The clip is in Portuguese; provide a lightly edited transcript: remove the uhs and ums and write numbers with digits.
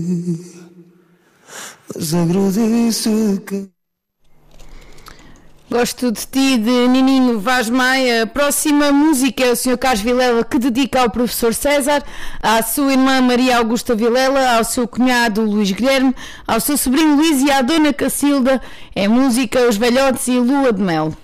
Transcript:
Mas agradeço que... Gosto de ti, de Nininho Vaz Maia. A próxima música é o Sr. Carlos Vilela, que dedica ao professor César, à sua irmã Maria Augusta Vilela, ao seu cunhado Luís Guilherme, ao seu sobrinho Luís e à dona Cacilda. É música Os Velhotes e Lua de Mel.